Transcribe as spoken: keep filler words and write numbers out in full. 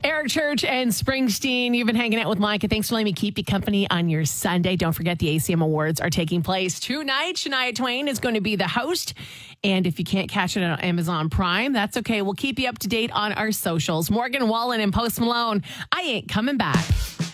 Eric Church and Springsteen. You've been hanging out with Micah. Thanks for letting me keep you company on your Sunday. Don't forget the A C M Awards are taking place tonight. Shania Twain is going to be the host. And if you can't catch it on Amazon Prime, that's okay. We'll keep you up to date on our socials. Morgan Wallen and Post Malone. I ain't coming back.